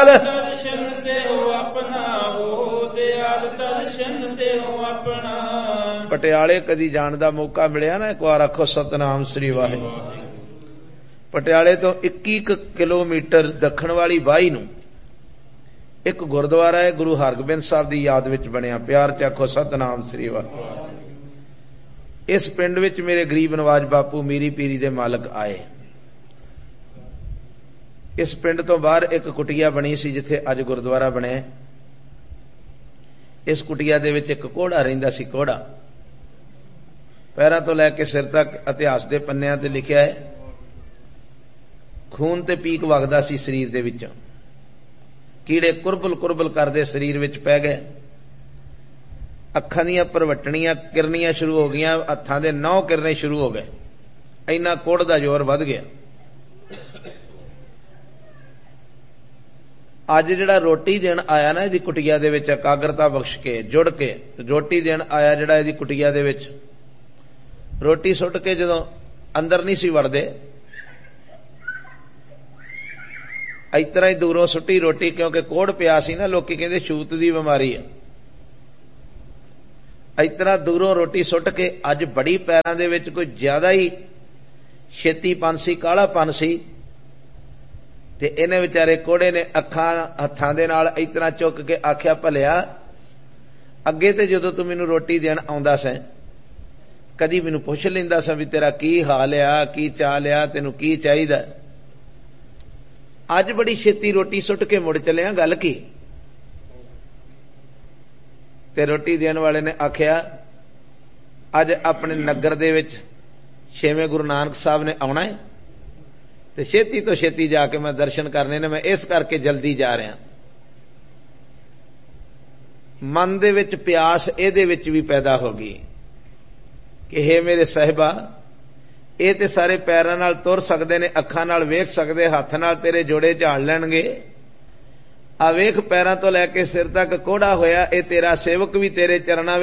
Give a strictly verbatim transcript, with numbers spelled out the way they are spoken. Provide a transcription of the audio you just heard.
ਦਿਆਲ ਦਰਸ਼ਨ ਦੇਹੁ ਆਪਣਾ, ਉਹ ਦਿਆਲ ਦਰਸ਼ਨ ਦੇਹੁ ਆਪਣਾ। ਪਟਿਆਲੇ ਕਦੀ ਜਾਣ ਦਾ ਮੌਕਾ ਮਿਲਿਆ ਨਾ, ਇੱਕ ਵਾਰ ਆਖੋ ਸਤਨਾਮ ਸ੍ਰੀ ਵਾਹਿਗੁਰੂ। ਪਟਿਆਲੇ ਤੋਂ ਇੱਕੀ ਕਿਲੋਮੀਟਰ ਦੱਖਣ ਵਾਲੀ ਬਾਈ ਨੂੰ ਇੱਕ ਗੁਰਦੁਆਰਾ ਹੈ, ਗੁਰੂ ਹਰਗੋਬਿੰਦ ਸਾਹਿਬ ਦੀ ਯਾਦ ਵਿੱਚ ਬਣਿਆ। ਪਿਆਰ ਚ ਆਖੋ ਸਤਨਾਮ ਸ੍ਰੀ ਵਾਹਿਗੁਰੂ। ਇਸ ਪਿੰਡ ਵਿੱਚ ਮੇਰੇ ਗਰੀਬ ਨਵਾਜ ਬਾਪੂ ਮੀਰੀ ਪੀਰੀ ਦੇ ਮਾਲਕ ਆਏ। ਇਸ ਪਿੰਡ ਤੋਂ ਬਾਹਰ ਇੱਕ ਕੁਟੀਆ ਬਣੀ ਸੀ ਜਿੱਥੇ ਅੱਜ ਗੁਰਦੁਆਰਾ ਬਣਿਆ। ਇਸ ਕੁਟੀਆ ਦੇ ਵਿੱਚ ਇੱਕ ਘੋੜਾ ਰਹਿੰਦਾ ਸੀ। ਘੋੜਾ ਪੈਰਾਂ ਤੋਂ ਲੈ ਕੇ ਸਿਰ ਤੱਕ ਇਤਿਹਾਸ ਦੇ ਪੰਨਿਆਂ ਤੇ ਲਿਖਿਆ ਹੈ, ਖੂਨ ਤੇ ਪੀਕ ਵਗਦਾ ਸੀ ਸਰੀਰ ਦੇ ਵਿੱਚੋਂ। ਕੀੜੇ ਕੁਰਬਲ ਕੁਰਬਲ ਕਰਦੇ ਸਰੀਰ ਵਿੱਚ ਪੈ ਗਏ। ਅੱਖਾਂ ਦੀਆਂ ਪਰਵਟਣੀਆਂ ਕਿਰਨੀਆਂ ਸ਼ੁਰੂ ਹੋ ਗਈਆਂ, ਹੱਥਾਂ ਦੇ ਨੌ ਕਿਰਨੇ ਸ਼ੁਰੂ ਹੋ ਗਏ। ਇੰਨਾ ਕੋੜ ਦਾ ਜ਼ੋਰ ਵੱਧ ਗਿਆ। ਅੱਜ ਜਿਹੜਾ ਰੋਟੀ ਦੇਣ ਆਇਆ ਨਾ ਇਹਦੀ ਕੁਟੀਆ ਦੇ ਵਿੱਚ, ਇਕਾਗਰਤਾ ਬਖਸ਼ ਕੇ ਜੁੜ ਕੇ ਰੋਟੀ ਦੇਣ ਆਇਆ ਜਿਹੜਾ ਇਹਦੀ ਕੁਟੀਆ ਦੇ ਵਿੱਚ, ਰੋਟੀ ਸੁੱਟ ਕੇ ਜਦੋਂ ਅੰਦਰ ਨਹੀਂ ਸੀ ਵੜਦੇ, ਇਸ ਤਰ੍ਹਾਂ ਹੀ ਦੂਰੋਂ ਸੁੱਟੀ ਰੋਟੀ, ਕਿਉਂਕਿ ਕੋੜ ਪਿਆ ਸੀ ਨਾ, ਲੋਕੀ ਕਹਿੰਦੇ ਛੂਤ ਦੀ ਬਿਮਾਰੀ ਹੈ। ਇਸ ਤਰ੍ਹਾਂ ਦੂਰੋਂ ਰੋਟੀ ਸੁੱਟ ਕੇ ਅੱਜ ਬੜੀ ਪੈਰਾਂ ਦੇ ਵਿੱਚ ਕੋਈ ਜ਼ਿਆਦਾ ਹੀ ਛੇਤੀਪਨ ਸੀ, ਕਾਲਾਪਨ ਸੀ, ਤੇ ਇਹਨੇ ਵਿਚਾਰੇ ਕੋੜੇ ਨੇ ਅੱਖਾਂ ਹੱਥਾਂ ਦੇ ਨਾਲ ਇਸ ਤਰ੍ਹਾਂ ਚੁੱਕ ਕੇ ਆਖਿਆ, ਭਲਿਆ ਅੱਗੇ ਤੇ ਜਦੋਂ ਤੂੰ ਮੈਨੂੰ ਰੋਟੀ ਦੇਣ ਆਉਂਦਾ ਸੈਂ ਕਦੀ ਮੈਨੂੰ ਪੁੱਛ ਲੈਂਦਾ ਸਾਂ ਵੀ ਤੇਰਾ ਕੀ ਹਾਲ ਆ, ਕੀ ਚਾਲ ਆ, ਤੈਨੂੰ ਕੀ ਚਾਹੀਦਾ। ਅੱਜ ਬੜੀ ਛੇਤੀ ਰੋਟੀ ਸੁੱਟ ਕੇ ਮੁੜ ਚੱਲਿਆ, ਗੱਲ ਕੀ? ਤੇ ਰੋਟੀ ਦੇਣ ਵਾਲੇ ਨੇ ਆਖਿਆ, ਅੱਜ ਆਪਣੇ ਨਗਰ ਦੇ ਵਿੱਚ ਛੇਵੇਂ ਗੁਰੂ ਨਾਨਕ ਸਾਹਿਬ ਨੇ ਆਉਣਾ ਹੈ ਤੇ ਛੇਤੀ ਤੋਂ ਛੇਤੀ ਜਾ ਕੇ ਮੈਂ ਦਰਸ਼ਨ ਕਰਨੇ ਨੇ, ਮੈਂ ਇਸ ਕਰਕੇ ਜਲਦੀ ਜਾ ਰਿਹਾ। ਮਨ ਦੇ ਵਿੱਚ ਪਿਆਸ ਇਹਦੇ ਵਿੱਚ ਵੀ ਪੈਦਾ ਹੋ ਗਈ ਕਿ ਹੇ ਮੇਰੇ ਸਾਹਿਬਾ, ਇਹ ਤੇ ਸਾਰੇ ਪੈਰਾਂ ਨਾਲ ਤੁਰ ਸਕਦੇ ਨੇ, ਅੱਖਾਂ ਨਾਲ ਵੇਖ ਸਕਦੇ, ਹੱਥ ਨਾਲ ਤੇਰੇ ਜੋੜੇ ਝਾੜ ਲੈਣਗੇ, ਆ ਵੇਖ ਪੈਰਾਂ ਤੋਂ ਲੈ ਕੇ ਸਿਰ ਤੱਕ ਕੋੜਾ ਹੋਇਆ, ਇਹ ਤੇਰਾ ਸੇਵਕ ਵੀ ਤੇਰੇ ਚਰਨਾਂ